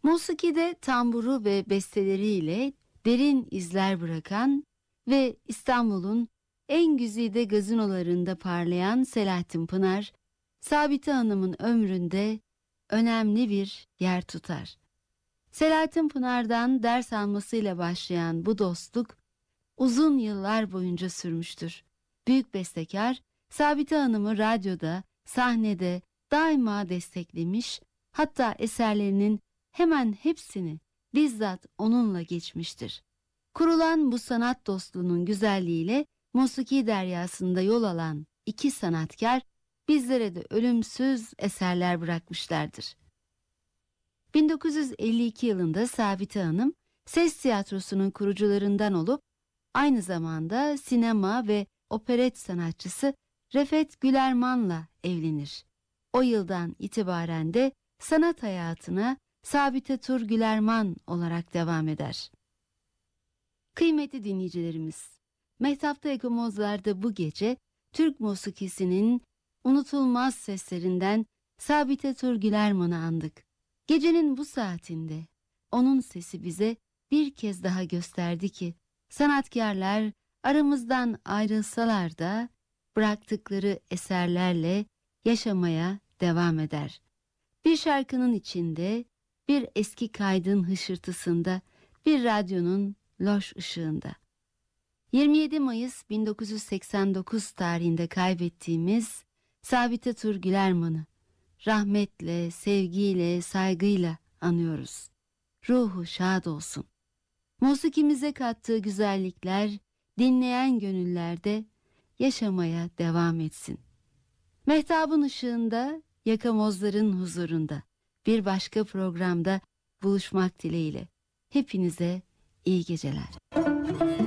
Musiki'de tamburu ve besteleriyle derin izler bırakan ve İstanbul'un en güzide gazinolarında parlayan Selahattin Pınar, Sabite Hanım'ın ömründe önemli bir yer tutar. Selahattin Pınar'dan ders almasıyla başlayan bu dostluk uzun yıllar boyunca sürmüştür. Büyük bestekar, Sabite Hanım'ı radyoda, sahnede daima desteklemiş, hatta eserlerinin hemen hepsini bizzat onunla geçmiştir. Kurulan bu sanat dostluğunun güzelliğiyle musiki deryasında yol alan iki sanatkar bizlere de ölümsüz eserler bırakmışlardır. 1952 yılında Sabite Hanım Ses Tiyatrosu'nun kurucularından olup aynı zamanda sinema ve operet sanatçısı Refet Gülerman'la evlenir. O yıldan itibaren de sanat hayatına Sabite Tur Gülerman olarak devam eder. Kıymetli dinleyicilerimiz, Mehtap'ta Ekomozlar'da bu gece Türk musikisinin unutulmaz seslerinden Sabite Tur Gülerman'ı andık. Gecenin bu saatinde onun sesi bize bir kez daha gösterdi ki sanatkarlar aramızdan ayrılsalar da bıraktıkları eserlerle yaşamaya devam eder. Bir şarkının içinde, bir eski kaydın hışırtısında, bir radyonun loş ışığında. 27 Mayıs 1989 tarihinde kaybettiğimiz Sabite Tur Gülerman'ı rahmetle, sevgiyle, saygıyla anıyoruz. Ruhu şad olsun. Musikimize kattığı güzellikler dinleyen gönüllerde yaşamaya devam etsin. Mehtabın ışığında, yakamozların huzurunda bir başka programda buluşmak dileğiyle. Hepinize iyi geceler.